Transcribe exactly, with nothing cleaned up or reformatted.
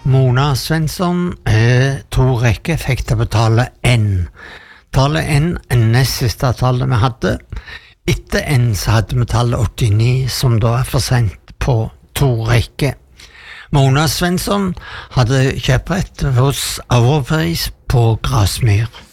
Mona Svensson, eh, to rekke fikk til å betale N. Tallet N er nest siste tallet vi hadde. Etter N så hadde vi tallet åttini, som da er forsendt på to rekke. Mona Svensson hadde kjøprett hos Europris på Grasmyr.